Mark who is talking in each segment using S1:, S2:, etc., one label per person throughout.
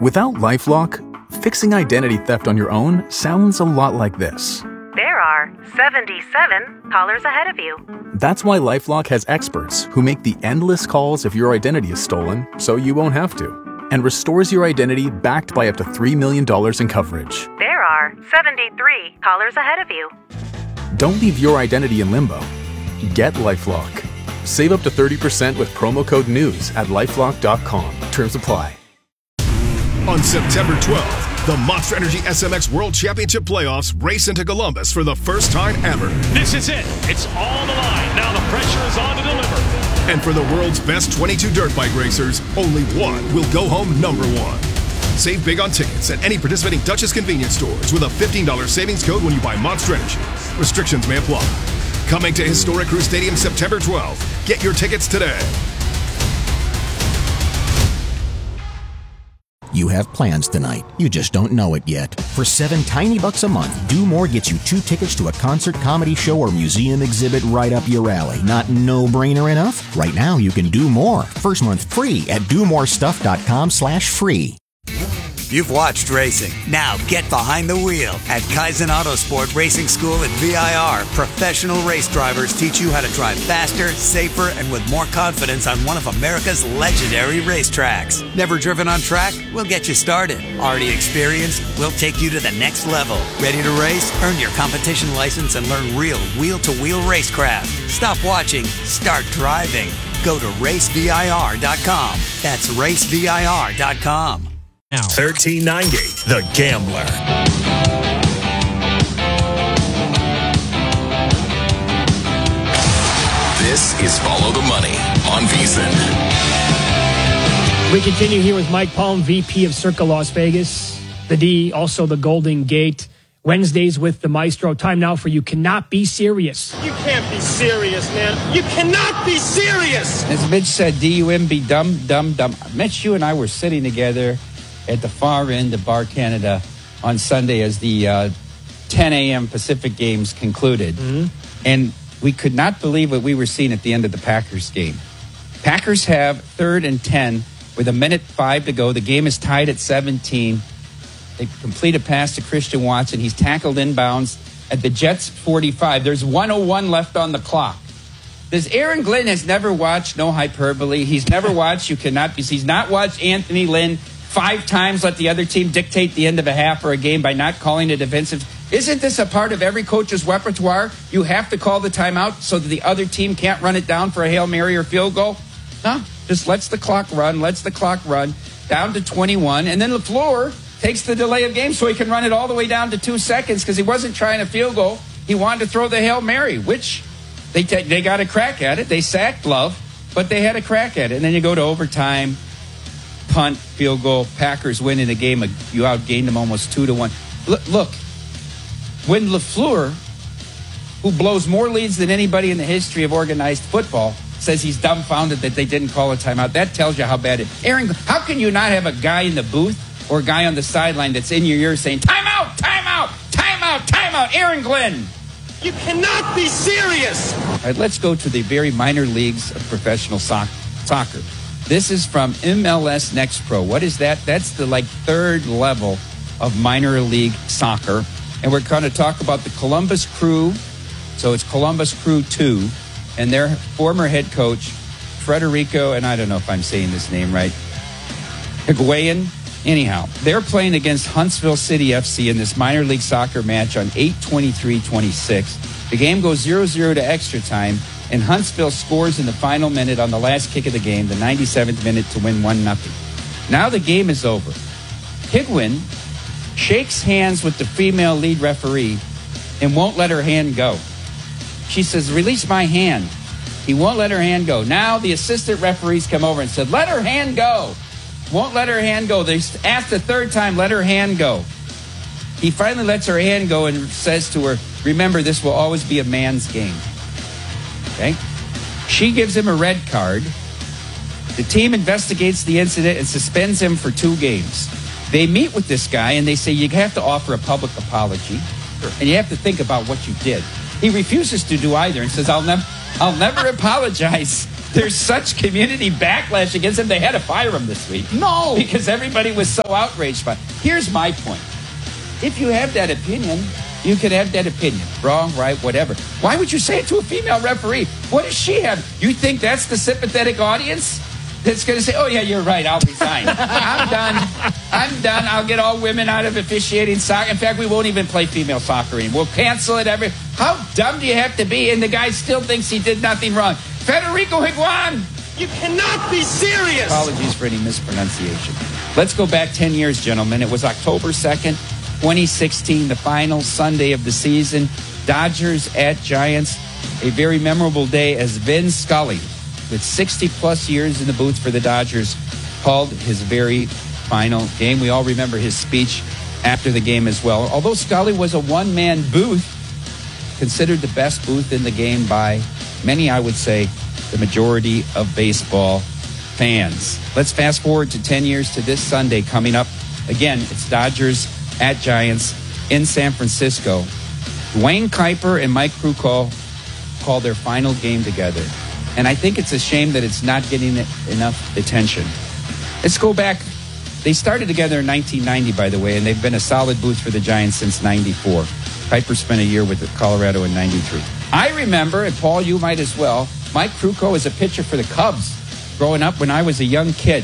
S1: Without LifeLock, fixing identity theft on your own sounds a lot like this.
S2: There are 77 callers ahead of you.
S1: That's why LifeLock has experts who make the endless calls if your identity is stolen, so you won't have to, and restores your identity backed by up to $3 million in coverage.
S2: There are 73 callers ahead of you.
S1: Don't leave your identity in limbo. Get LifeLock. Save up to 30% with promo code NEWS at LifeLock.com. Terms apply.
S3: On September 12th, the Monster Energy SMX World Championship Playoffs race into Columbus for the first time ever.
S4: This is it. It's all the line. Now the pressure is on to deliver.
S3: And for the world's best 22 dirt bike racers, only one will go home number one. Save big on tickets at any participating Duchess convenience stores with a $15 savings code when you buy Monster Energy. Restrictions may apply. Coming to Historic Crew Stadium September 12th. Get your tickets today.
S5: You have plans tonight. You just don't know it yet. For $7 tiny a month, Do More gets you 2 tickets to a concert, comedy show, or museum exhibit right up your alley. Not no-brainer enough? Right now, you can do more. First month free at domorestuff.com/free.
S6: You've watched racing. Now get behind the wheel at Kaizen Autosport Racing School at VIR. Professional race drivers teach you how to drive faster, safer, and with more confidence on one of America's legendary racetracks. Never driven on track? We'll get you started. Already experienced? We'll take you to the next level. Ready to race? Earn your competition license and learn real wheel-to-wheel racecraft. Stop watching. Start driving. Go to racevir.com. That's racevir.com.
S4: 1390, The Gambler.
S7: This is Follow the Money on VSiN.
S8: We continue here with Mike Palm, VP of Circa Las Vegas, the D, also the Golden Gate. Wednesdays with the Maestro. Time now for You Cannot Be Serious.
S9: You can't be serious, man. You cannot be serious.
S10: As Mitch said, D-U-M-B, dumb. Mitch, you and I were sitting together at the far end of Bar Canada on Sunday as the 10 a.m. Pacific games concluded. Mm-hmm. And we could not believe what we were seeing at the end of the Packers game. Packers have 3rd and 10 with 1:05 to go. The game is tied at 17. They complete a pass to Christian Watson. He's tackled inbounds at the Jets' 45. There's 1:01 left on the clock. Aaron Glenn has never watched, no hyperbole, he's never watched You Cannot Be. He's not watched Anthony Lynn 5 times let the other team dictate the end of a half or a game by not calling a defensive. Isn't this a part of every coach's repertoire? You have to call the timeout so that the other team can't run it down for a Hail Mary or field goal? No, just lets the clock run down to 21. And then LaFleur takes the delay of game so he can run it all the way down to 2 seconds because he wasn't trying a field goal. He wanted to throw the Hail Mary, which they got a crack at it. They sacked Love, but they had a crack at it. And then you go to overtime. Punt, field goal, Packers win in a game. You outgained them almost 2-1. Look, when LaFleur, who blows more leads than anybody in the history of organized football, says he's dumbfounded that they didn't call a timeout, that tells you how bad it is. Aaron, how can you not have a guy in the booth or a guy on the sideline that's in your ear saying, timeout, timeout, timeout, timeout, Aaron Glenn?
S9: You cannot be serious.
S10: All right, let's go to the very minor leagues of professional soccer. This is from MLS Next Pro. What is that? That's the 3rd level of minor league soccer. And we're going to talk about the Columbus Crew. So it's Columbus Crew 2 and their former head coach, Federico, and I don't know if I'm saying this name right, Higuain. Anyhow, they're playing against Huntsville City FC in this minor league soccer match on 8/23/26. The game goes 0-0 to extra time. And Huntsville scores in the final minute on the last kick of the game, the 97th minute, to win 1-0. Now the game is over. Higuain shakes hands with the female lead referee and won't let her hand go. She says, release my hand. He won't let her hand go. Now the assistant referees come over and said, let her hand go. Won't let her hand go. They asked the 3rd time, let her hand go. He finally lets her hand go and says to her, remember, this will always be a man's game. Okay. She gives him a red card. The team investigates the incident and suspends him for 2 games. They meet with this guy and they say, you have to offer a public apology. Sure. And you have to think about what you did. He refuses to do either and says, I'll never apologize There's such community backlash against him. They had to fire him this week.
S5: No.
S10: Because everybody was so outraged by it. Here's my point. If you have that opinion, you can have that opinion. Wrong, right, whatever. Why would you say it to a female referee? What does she have? You think that's the sympathetic audience that's going to say, oh, yeah, you're right, I'll resign. I'm done. I'll get all women out of officiating soccer. In fact, we won't even play female soccer anymore. We'll cancel it. How dumb do you have to be? And the guy still thinks he did nothing wrong. Federico Higuain.
S9: You cannot be serious.
S10: Apologies for any mispronunciation. Let's go back 10 years, gentlemen. It was October 2nd, 2016, the final Sunday of the season. Dodgers at Giants. A very memorable day as Vin Scully, with 60-plus years in the booth for the Dodgers, called his very final game. We all remember his speech after the game as well. Although Scully was a one-man booth, considered the best booth in the game by many, I would say, the majority of baseball fans. Let's fast forward to 10 years to this Sunday coming up. Again, it's Dodgers at Giants in San Francisco. Dwayne Kuiper and Mike Krukow call their final game together. And I think it's a shame that it's not getting enough attention. Let's go back. They started together in 1990, by the way, and they've been a solid booth for the Giants since 94. Kuiper spent a year with Colorado in 93. I remember, and Paul, you might as well, Mike Krukow is a pitcher for the Cubs growing up when I was a young kid.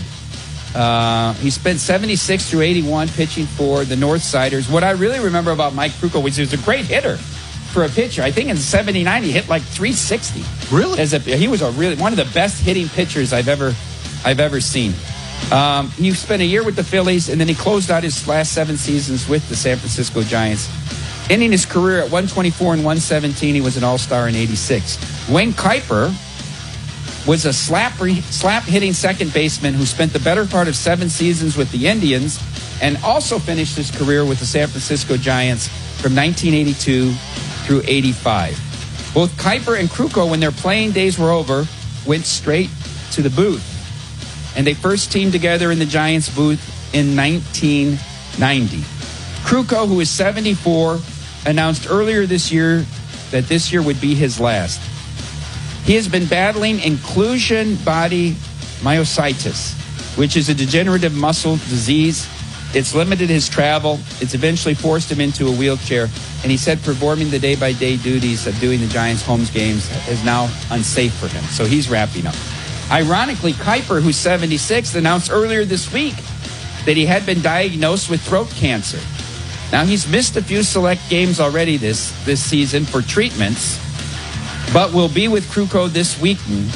S10: He spent 76 through 81 pitching for the Northsiders. What I really remember about Mike Krukow was he was a great hitter for a pitcher. I think in 79 he hit like 360.
S5: Really?
S10: He was one of the best hitting pitchers I've ever seen. He spent a year with the Phillies, and then he closed out his last 7 seasons with the San Francisco Giants. Ending his career at 124 and 117, he was an All-Star in 86. Dwayne Kuiper was a slap-hitting second baseman who spent the better part of 7 seasons with the Indians and also finished his career with the San Francisco Giants from 1982 through 85. Both Kuiper and Krukow, when their playing days were over, went straight to the booth. And they first teamed together in the Giants booth in 1990. Krukow, who is 74, announced earlier this year that this year would be his last. He has been battling inclusion body myositis, which is a degenerative muscle disease. It's limited his travel. It's eventually forced him into a wheelchair. And he said performing the day-by-day duties of doing the Giants' home games is now unsafe for him. So he's wrapping up. Ironically, Kuiper, who's 76, announced earlier this week that he had been diagnosed with throat cancer. Now, he's missed a few select games already this season for treatments, but will be with Krukow this weekend,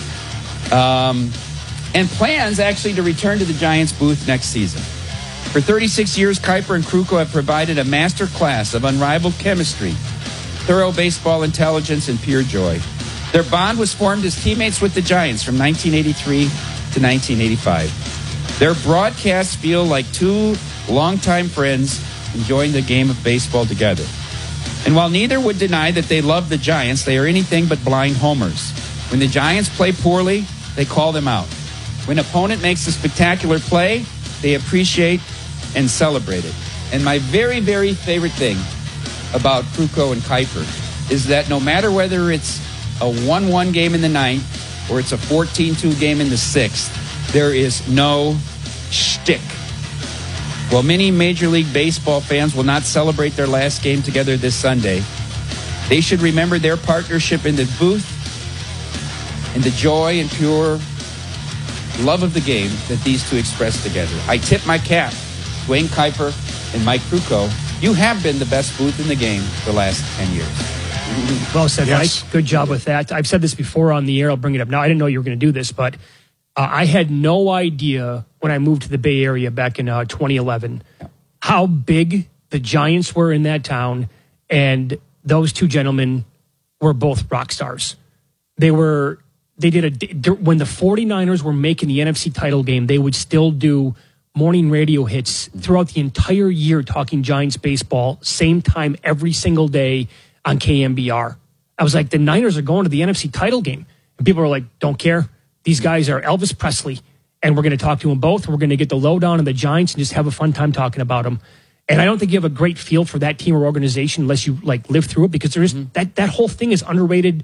S10: and plans actually to return to the Giants booth next season. For 36 years, Kuiper and Krukow have provided a master class of unrivaled chemistry, thorough baseball intelligence, and pure joy. Their bond was formed as teammates with the Giants from 1983 to 1985. Their broadcasts feel like two longtime friends enjoying the game of baseball together. And while neither would deny that they love the Giants, they are anything but blind homers. When the Giants play poorly, they call them out. When an opponent makes a spectacular play, they appreciate and celebrate it. And my very, very favorite thing about Krukow and Kuiper is that no matter whether it's a 1-1 game in the 9th or it's a 14-2 game in the 6th, there is no shtick. While many Major League Baseball fans will not celebrate their last game together this Sunday, they should remember their partnership in the booth and the joy and pure love of the game that these two expressed together. I tip my cap, Dwayne Kuiper and Mike Krukow. You have been the best booth in the game the last 10 years.
S8: Well said, yes. Mike. Good job with that. I've said this before on the air. I'll bring it up now. I didn't know you were going to do this, but I had no idea when I moved to the Bay Area back in 2011 how big the Giants were in that town, and those two gentlemen were both rock stars. When the 49ers were making the NFC title game, they would still do morning radio hits throughout the entire year talking Giants baseball, same time every single day on KMBR. I was like, the Niners are going to the NFC title game. And people are like, don't care. These guys are Elvis Presley, and we're going to talk to them both. We're going to get the lowdown on the Giants and just have a fun time talking about them. And I don't think you have a great feel for that team or organization unless you live through it, because there is that whole thing is underrated.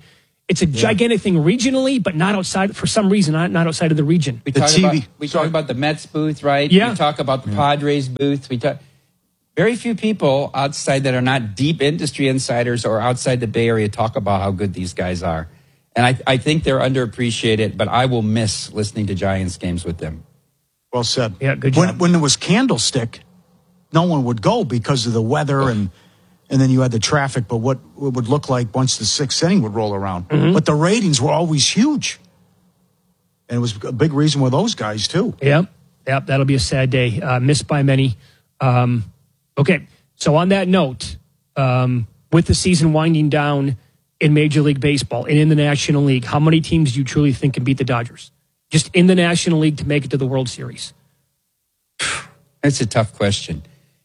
S8: It's a gigantic thing regionally, but not outside, for some reason, not outside of the region.
S10: We talk about the Mets booth, right?
S8: Yeah.
S10: We talk about the Padres booth. Very few people outside that are not deep industry insiders or outside the Bay Area talk about how good these guys are. And I think they're underappreciated, but I will miss listening to Giants games with them.
S11: Well said.
S8: Yeah, good job.
S11: When there was Candlestick, no one would go because of the weather and then you had the traffic. But what it would look like once the sixth inning would roll around.
S8: Mm-hmm.
S11: But the ratings were always huge. And it was a big reason with those guys, too.
S8: Yep, that'll be a sad day. Missed by many. Okay, so on that note, with the season winding down in Major League Baseball and in the National League, how many teams do you truly think can beat the Dodgers? Just in the National League to make it to the World Series?
S10: That's a tough question.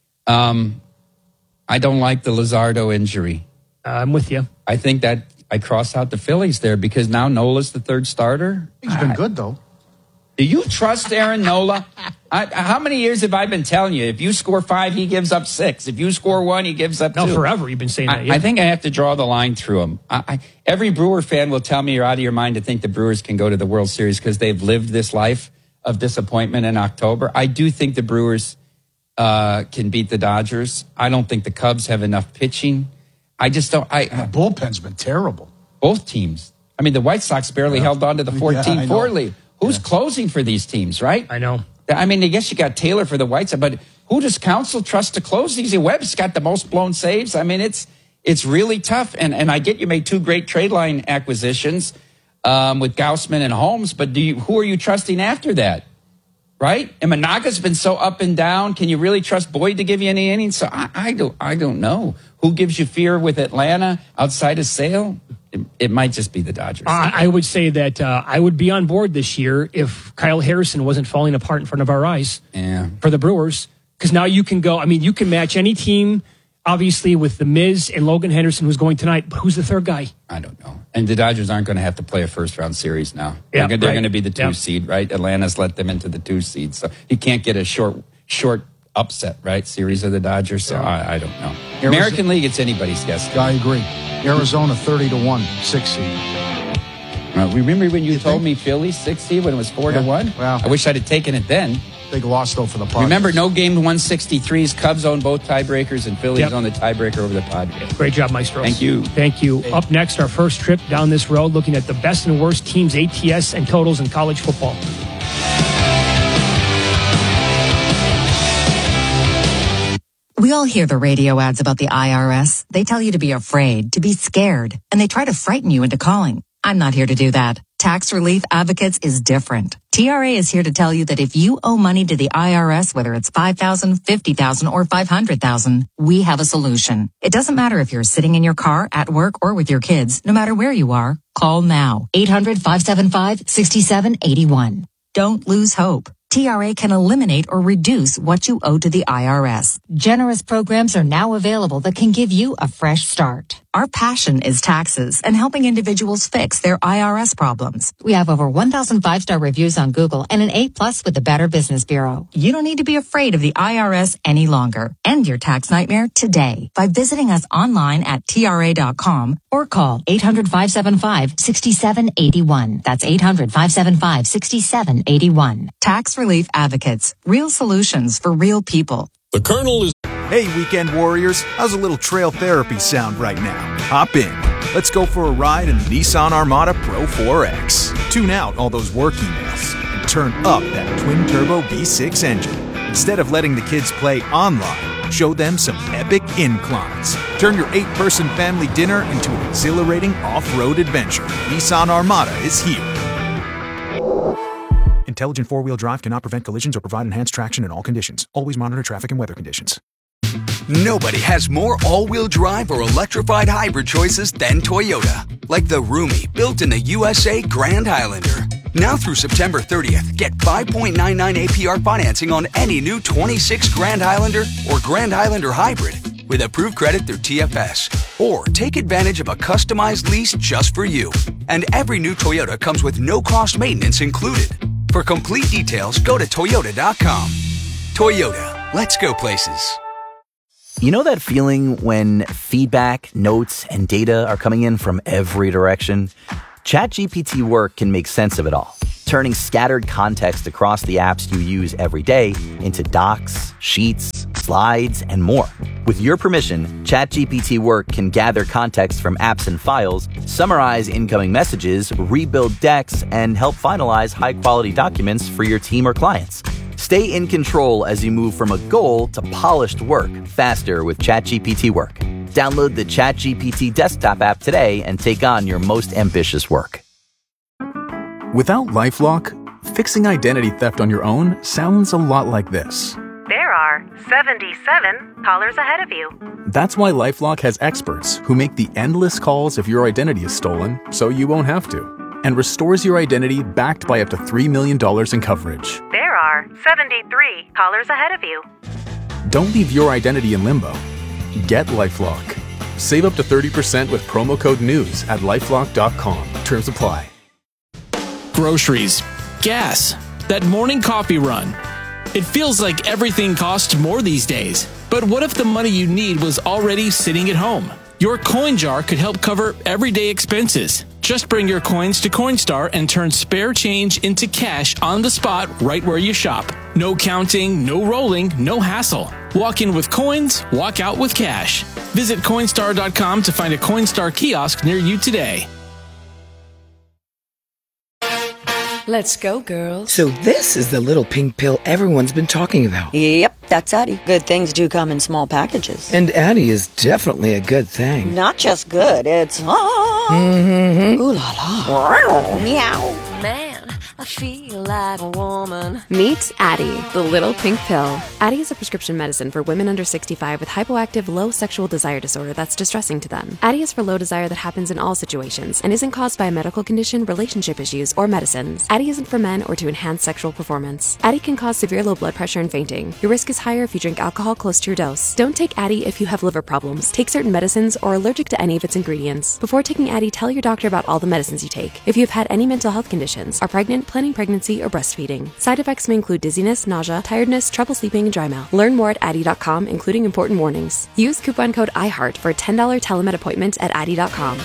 S10: I don't like the Luzardo injury.
S8: I'm with you.
S10: I think that I cross out the Phillies there because now Nola's the third starter.
S11: He's been good, though.
S10: Do you trust Aaron Nola? How many years have I been telling you? If you score 5, he gives up 6. If you score 1, he gives up 2.
S8: No, forever you've been saying that. Yeah.
S10: I think I have to draw the line through him. Every Brewer fan will tell me you're out of your mind to think the Brewers can go to the World Series because they've lived this life of disappointment in October. I do think the Brewers can beat the Dodgers. I don't think the Cubs have enough pitching. I just don't.
S11: The bullpen's been terrible.
S10: Both teams. I mean, the White Sox barely held on to the 14-4 lead. Who's closing for these teams, right?
S8: I know.
S10: I mean, I guess you got Taylor for the White Sox, but who does Counsell trust to close these? Webb's got the most blown saves. I mean, it's really tough. And I get you made 2 great trade line acquisitions with Gausman and Holmes, but who are you trusting after that? Right? And Managa's been so up and down. Can you really trust Boyd to give you any innings? So I don't know. Who gives you fear with Atlanta outside of Sale? It might just be the Dodgers.
S8: I would say that I would be on board this year if Kyle Harrison wasn't falling apart in front of our eyes for the Brewers. Because now you can go, I mean, you can match any team, obviously, with the Miz and Logan Henderson, who's going tonight. But who's the third guy?
S10: I don't know. And the Dodgers aren't going to have to play a first-round series now.
S8: Yeah,
S10: they're going to be the 2 seed, right? Atlanta's let them into the 2 seed. So you can't get a short upset, right? Series of the Dodgers. So I don't know. American League, it's anybody's guess.
S11: I agree. Arizona 30-1, 6 seed.
S10: Remember when you told me Philly 6 seed when it was 4-1?
S11: Well,
S10: I wish I'd have taken it then.
S11: Big loss, though, for the Padres.
S10: Remember, no game 163s. Cubs own both tiebreakers, and Phillies own the tiebreaker over the Padres.
S8: Great job, Maestro.
S10: Thank you.
S8: Thank you. Hey. Up next, our first trip down this road, looking at the best and worst teams, ATS, and totals in college football.
S12: We all hear the radio ads about the IRS. They tell you to be afraid, to be scared, and they try to frighten you into calling. I'm not here to do that. Tax Relief Advocates is different. TRA is here to tell you that if you owe money to the IRS, whether it's $5,000, $50,000, or $500,000, we have a solution. It doesn't matter if you're sitting in your car, at work, or with your kids. No matter where you are, call now. 800-575-6781. Don't lose hope. TRA can eliminate or reduce what you owe to the IRS. Generous programs are now available that can give you a fresh start. Our passion is taxes and helping individuals fix their IRS problems. We have over 1,000 5-star reviews on Google and an A+ with the Better Business Bureau. You don't need to be afraid of the IRS any longer. End your tax nightmare today by visiting us online at TRA.com or call 800-575-6781. That's 800-575-6781. Tax Relief Advocates. Real solutions for real people.
S13: The Colonel is...
S14: Hey, weekend warriors, how's a little trail therapy sound right now? Hop in. Let's go for a ride in the Nissan Armada Pro 4X. Tune out all those work emails and turn up that twin-turbo V6 engine. Instead of letting the kids play online, show them some epic inclines. Turn your 8-person family dinner into an exhilarating off-road adventure. Nissan Armada is here. Intelligent four-wheel drive cannot prevent collisions or provide enhanced traction in all conditions. Always monitor traffic and weather conditions.
S15: Nobody has more all-wheel drive or electrified hybrid choices than Toyota. Like the roomy, built-in-the USA Grand Highlander. Now through September 30th, get 5.99 APR financing on any new 26 Grand Highlander or Grand Highlander Hybrid with approved credit through TFS. Or take advantage of a customized lease just for you. And every new Toyota comes with no-cost maintenance included. For complete details, go to Toyota.com. Toyota, let's go places.
S13: You know that feeling when feedback, notes, and data are coming in from every direction? ChatGPT Work can make sense of it all, turning scattered context across the apps you use every day into docs, sheets, slides, and more. With your permission, ChatGPT Work can gather context from apps and files, summarize incoming messages, rebuild decks, and help finalize high-quality documents for your team or clients. Stay in control as you move from a goal to polished work faster with ChatGPT Work. Download the ChatGPT desktop app today and take on your most ambitious work.
S1: Without LifeLock, fixing identity theft on your own sounds a lot like this.
S2: There are 77 callers ahead of you.
S1: That's why LifeLock has experts who make the endless calls if your identity is stolen, so you won't have to, and restores your identity backed by up to $3 million in coverage.
S2: There are 73 callers ahead of you.
S1: Don't leave your identity in limbo. Get LifeLock. Save up to 30% with promo code NEWS at LifeLock.com. Terms apply.
S16: Groceries, gas, that morning coffee run. It feels like everything costs more these days. But what if the money you need was already sitting at home? Your coin jar could help cover everyday expenses. Just bring your coins to Coinstar and turn spare change into cash on the spot right where you shop. No counting, no rolling, no hassle. Walk in with coins, walk out with cash. Visit Coinstar.com to find a Coinstar kiosk near you today.
S17: Let's go, girls.
S18: So this is the little pink pill everyone's been talking about.
S17: Yep, that's Addie. Good things do come in small packages.
S18: And Addie is definitely a good thing.
S17: Not just good, it's...
S18: Mm-hmm.
S17: Ooh la la. Meow.
S19: Man, I feel like a woman.
S20: Meet Addie, the little pink pill. Addie is a prescription medicine for women under 65 with hypoactive low sexual desire disorder that's distressing to them. Addie is for low desire that happens in all situations and isn't caused by a medical condition, relationship issues, or medicines. Addie isn't for men or to enhance sexual performance. Addie can cause severe low blood pressure and fainting. Your risk is higher if you drink alcohol close to your dose. Don't take Addie if you have liver problems, take certain medicines, or are allergic to any of its ingredients. Before taking Addie, tell your doctor about all the medicines you take. If you have had any mental health conditions, are pregnant, planning pregnancy, or breastfeeding. Side effects may include dizziness, nausea, tiredness, trouble sleeping, and dry mouth. Learn more at Addie.com, including important warnings. Use coupon code IHEART for a $10 telemed appointment at Addie.com.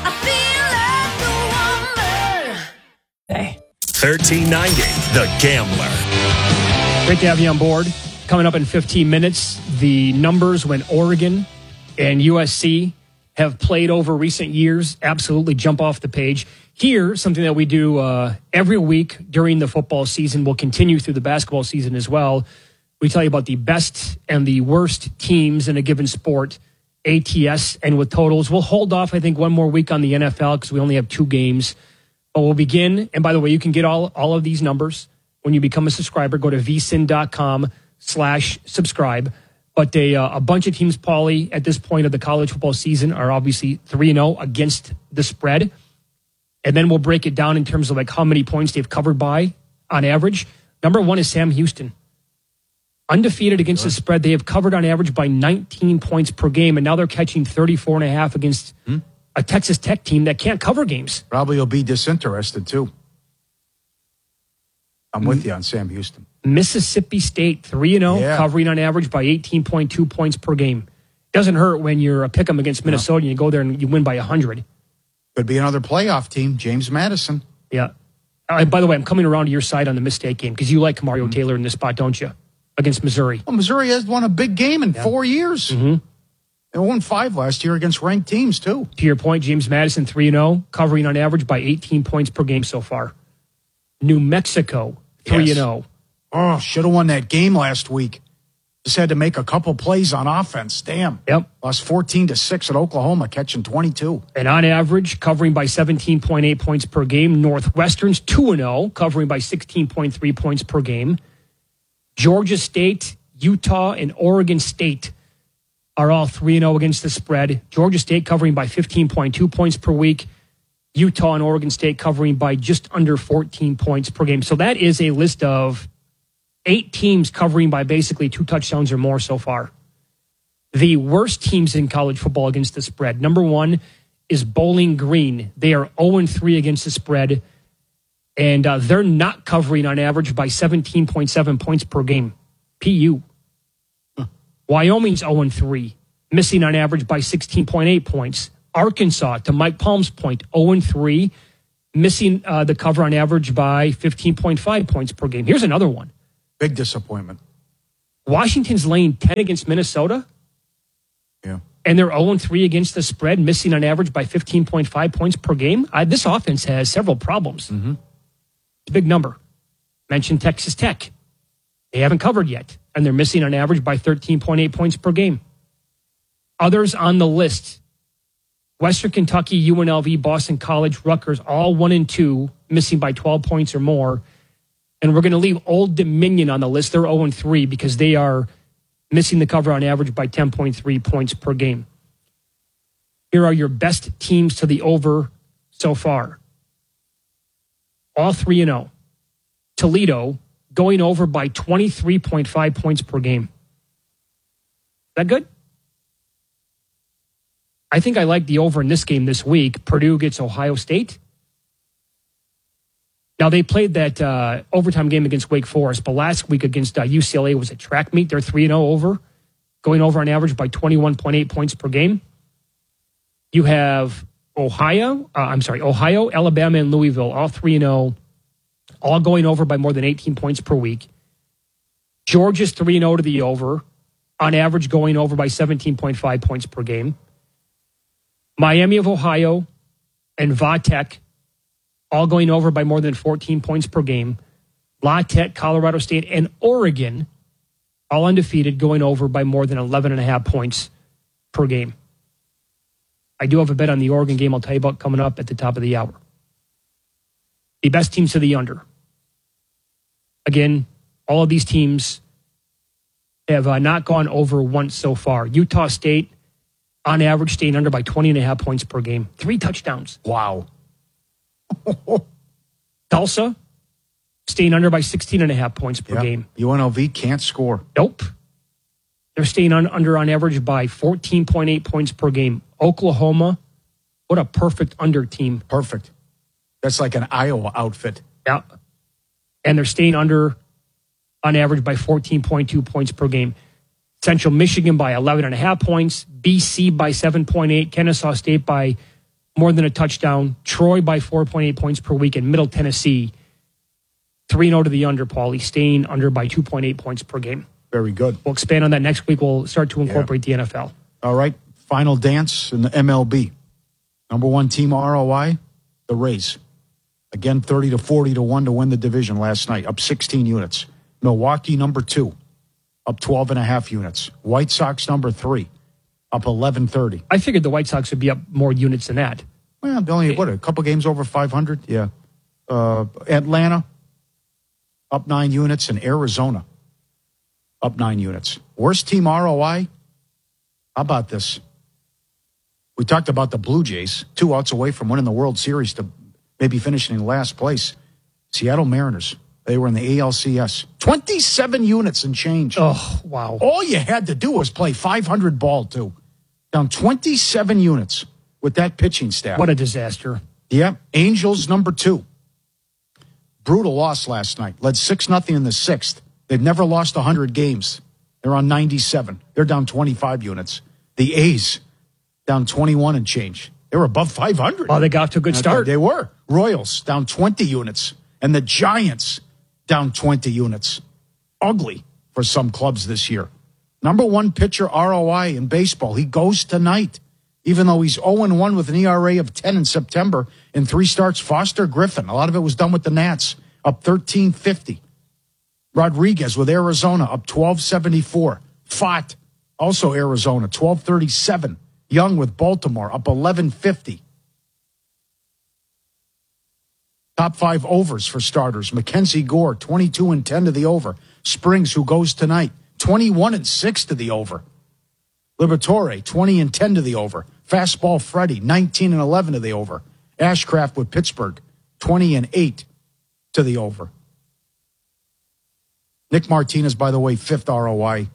S4: Hey. 1390, The Gambler.
S8: Great to have you on board. Coming up in 15 minutes, the numbers when Oregon and USC have played over recent years absolutely jump off the page. Here, something that we do every week during the football season, will continue through the basketball season as well. We tell you about the best and the worst teams in a given sport, ATS, and with totals. We'll hold off, I think, one more week on the NFL because we only have 2 games. But we'll begin, and by the way, you can get all of these numbers when you become a subscriber. Go to vsin.com/subscribe. But a bunch of teams, Paulie, at this point of the college football season are obviously 3-0 against the spread. And then we'll break it down in terms of like how many points they've covered by on average. Number 1 is Sam Houston. Undefeated against the spread. They have covered on average by 19 points per game, and now they're catching 34.5 against a Texas Tech team that can't cover games.
S11: Probably will be disinterested, too. I'm with you on Sam Houston.
S8: Mississippi State, 3-0, covering on average by 18.2 points per game. Doesn't hurt when you're a pick 'em against Minnesota and you go there and you win by 100.
S11: Could be another playoff team, James Madison.
S8: Yeah. By the way, I'm coming around to your side on the mistake game because you like Mario Taylor in this spot, don't you? Against Missouri.
S11: Well, Missouri has won a big game in 4 years.
S8: Mm-hmm.
S11: They won 5 last year against ranked teams, too.
S8: To your point, James Madison, 3-0, covering on average by 18 points per game so far. New Mexico, 3-0.
S11: Oh, should have won that game last week. Just had to make a couple plays on offense. Damn.
S8: Yep.
S11: Lost 14-6 at Oklahoma, catching 22.
S8: And on average, covering by 17.8 points per game. Northwestern's 2-0, covering by 16.3 points per game. Georgia State, Utah, and Oregon State are all 3-0 against the spread. Georgia State covering by 15.2 points per week. Utah and Oregon State covering by just under 14 points per game. So that is a list of 8 teams covering by basically 2 touchdowns or more so far. The worst teams in college football against the spread. Number 1 is Bowling Green. They are 0-3 against the spread, and they're not covering on average by 17.7 points per game. PU. Wyoming's 0-3, missing on average by 16.8 points. Arkansas, to Mike Palm's point, 0-3, missing the cover on average by 15.5 points per game. Here's another one.
S11: Big disappointment.
S8: Washington's laying 10 against Minnesota.
S11: Yeah.
S8: And they're 0-3 against the spread, missing on average by 15.5 points per game. This offense has several problems.
S11: Mm-hmm.
S8: It's a big number. Mentioned Texas Tech. They haven't covered yet, and they're missing on average by 13.8 points per game. Others on the list: Western Kentucky, UNLV, Boston College, Rutgers, all 1-2, missing by 12 points or more. And we're going to leave Old Dominion on the list. They're 0-3 because they are missing the cover on average by 10.3 points per game. Here are your best teams to the over so far. All 3-0. Toledo going over by 23.5 points per game. Is that good? I think I like the over in this game this week. Purdue gets Ohio State. Now, they played that overtime game against Wake Forest, but last week against UCLA was a track meet. They're 3-0 over, going over on average by 21.8 points per game. You have Ohio, Alabama, and Louisville, all 3-0, all going over by more than 18 points per week. Georgia's 3-0 to the over, on average going over by 17.5 points per game. Miami of Ohio and Va-Tech, all going over by more than 14 points per game. La Tech, Colorado State, and Oregon, all undefeated, going over by more than 11.5 points per game. I do have a bet on the Oregon game I'll tell you about coming up at the top of the hour. The best teams to the under. Again, all of these teams have not gone over once so far. Utah State, on average, staying under by 20.5 points per game. 3 touchdowns.
S11: Wow.
S8: Tulsa, staying under by 16.5 points per game.
S11: UNLV can't score.
S8: Nope. They're staying under on average by 14.8 points per game. Oklahoma, what a perfect under team.
S11: Perfect. That's like an Iowa outfit.
S8: Yeah. And they're staying under on average by 14.2 points per game. Central Michigan by 11.5 points. BC by 7.8. Kennesaw State by more than a touchdown. Troy by 4.8 points per week. And Middle Tennessee, 3-0 to the under, Paulie, staying under by 2.8 points per game.
S11: Very good.
S8: We'll expand on that next week. We'll start to incorporate the NFL.
S11: All right. Final dance in the MLB. Number 1 team ROI, the Rays. Again, 30 to 40 to 1 to win the division last night, up 16 units. Milwaukee, number 2, up 12.5 units. White Sox, number 3, up 11.30.
S8: I figured the White Sox would be up more units than that.
S11: Well, only, a couple games over 500? Yeah. Atlanta, up 9 units, and Arizona, up 9 units. Worst team ROI? How about this? We talked about the Blue Jays, 2 outs away from winning the World Series to maybe finishing in last place. Seattle Mariners, they were in the ALCS. 27 units and change.
S8: Oh, wow.
S11: All you had to do was play 500 ball, too. Down 27 units with that pitching staff.
S8: What a disaster.
S11: Yeah. Angels, number 2. Brutal loss last night. Led 6-0 in the 6th. They've never lost 100 games. They're on 97. They're down 25 units. The A's, down 21 and change. They were above 500.
S8: Oh, they got to a good start.
S11: They were. Royals, down 20 units. And the Giants, down 20 units. Ugly for some clubs this year. Number 1 pitcher ROI in baseball. He goes tonight. Even though he's 0-1 with an ERA of 10 in September in 3 starts, Foster Griffin. A lot of it was done with the Nats, up 13.50. Rodriguez with Arizona, up 12.74. Fott, also Arizona, 12.37. Young with Baltimore, up 11.50. Top 5 overs for starters. Mackenzie Gore, 22-10 to the over. Springs, who goes tonight, 21-6 to the over. Liberatore, 20-10 to the over. Fastball Freddie, 19-11 to the over. Ashcraft with Pittsburgh, 20-8 to the over. Nick Martinez, by the way, 5th ROI.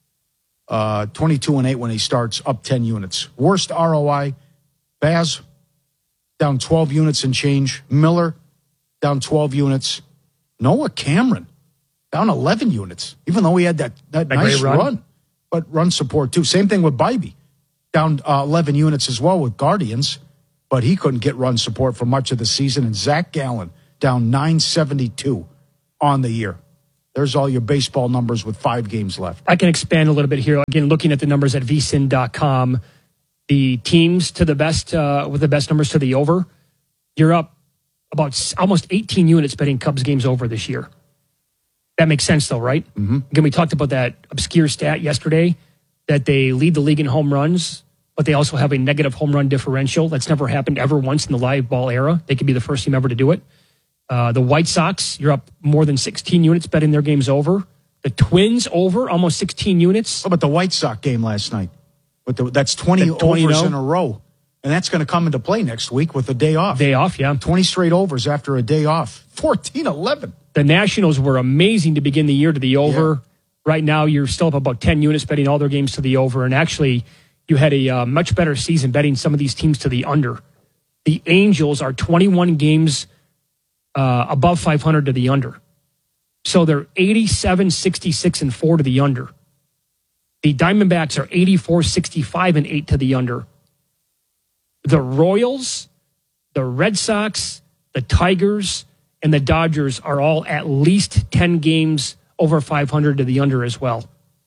S11: 22-8 when he starts, up 10 units. Worst ROI, Baz, down 12 units and change. Miller, down 12 units. Noah Cameron, down 11 units, even though he had that nice run. but run support too. Same thing with Bybee, down 11 units as well with Guardians, but he couldn't get run support for much of the season. And Zach Gallen down 972 on the year. There's all your baseball numbers with 5 games left.
S8: I can expand a little bit here. Again, looking at the numbers at vsin.com, the teams to the best, with the best numbers to the over, you're up about almost 18 units betting Cubs games over this year. That makes sense, though, right?
S11: Mm-hmm.
S8: Again, we talked about that obscure stat yesterday, that they lead the league in home runs, but they also have a negative home run differential. That's never happened ever once in the live ball era. They could be the first team ever to do it. The White Sox, you're up more than 16 units betting their games over. The Twins over almost 16 units.
S11: How about the White Sox game last night? That's 20 overs in a row. And that's going to come into play next week with a day off.
S8: Day off, yeah.
S11: 20 straight overs after a day off. 14-11.
S8: The Nationals were amazing to begin the year to the over. Yeah. Right now, you're still up about 10 units betting all their games to the over. And actually, you had a much better season betting some of these teams to the under. The Angels are 21 games above 500 to the under. So they're 87, 66, and 4 to the under. The Diamondbacks are 84, 65, and 8 to the under. The Royals, the Red Sox, the Tigers, and the Dodgers are all at least 10 games over 500 to the under as well.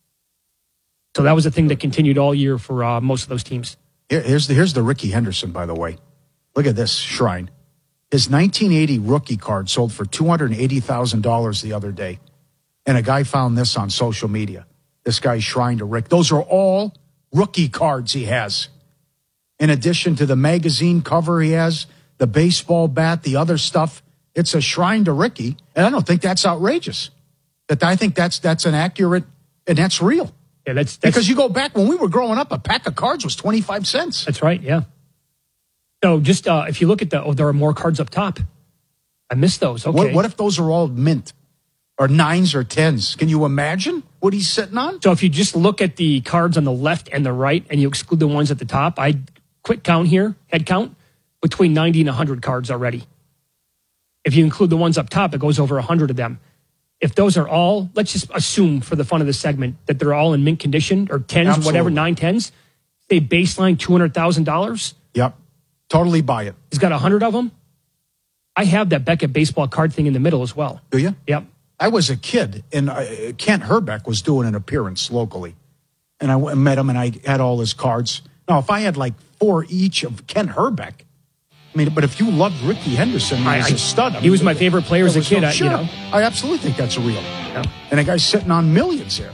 S8: So that was a thing that continued all year for most of those teams.
S11: Here's the Ricky Henderson, by the way. Look at this shrine. His 1980 rookie card sold for $280,000 the other day. And a guy found this on social media. This guy's shrine to Rick. Those are all rookie cards he has. In addition to the magazine cover he has, the baseball bat, the other stuff, it's a shrine to Ricky. And I don't think that's outrageous. I think that's an accurate, and that's real.
S8: Yeah, that's
S11: because you go back when we were growing up, a pack of cards was 25 cents.
S8: That's right, yeah. So just if you look at there are more cards up top. I missed those. Okay.
S11: What if those are all mint or 9s or 10s? Can you imagine what he's sitting on?
S8: So if you just look at the cards on the left and the right and you exclude the ones at the top, I quick count here, head count, between 90 and 100 cards already. If you include the ones up top, it goes over 100 of them. If those are all, let's just assume for the fun of the segment that they're all in mint condition or 10s,
S11: Absolutely.
S8: Whatever, 9 10s, say baseline $200,000.
S11: Yep. Totally buy it.
S8: He's got 100 of them. I have that Beckett baseball card thing in the middle as well.
S11: Do you?
S8: Yep.
S11: I was a kid, and Kent Herbeck was doing an appearance locally. And I met him, and I had all his cards. Now, if I had like 4 each of Kent Herbeck, I mean, but if you loved Ricky Henderson as a stud.
S8: He was my favorite player as a kid.
S11: Sure. I absolutely think that's real.
S8: Yeah.
S11: And a guy's sitting on millions here.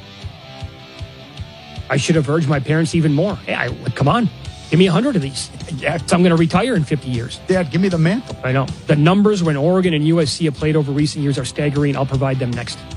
S8: I should have urged my parents even more. Hey, come on. Give me 100 of these. Yeah, so I'm going to retire in 50 years.
S11: Dad, give me the mantle.
S8: I know. The numbers when Oregon and USC have played over recent years are staggering. I'll provide them next.